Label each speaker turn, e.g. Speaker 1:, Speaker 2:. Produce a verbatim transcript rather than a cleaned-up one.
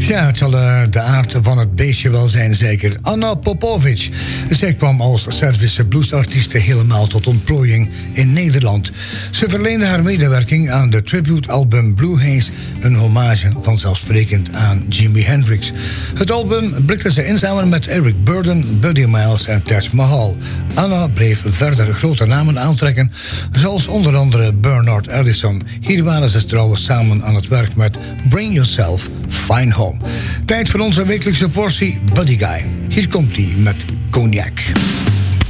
Speaker 1: Ja, het zal uh, de aard van het beestje wel zijn, zeker. Anna Popovic. Zij kwam als Servische bluesartieste helemaal tot ontplooiing in Nederland. Ze verleende haar medewerking aan de tributealbum Blue Haze, een hommage vanzelfsprekend aan Jimi Hendrix. Het album blikte ze in samen met Eric Burdon, Buddy Miles en Taj Mahal. Anna bleef verder grote namen aantrekken, zoals onder andere Bernard Allison. Hier waren ze trouwens samen aan het werk met Bring Yourself Fine Home. Tijd voor onze wekelijkse portie Buddy Guy. Hier komt hij met Cognac.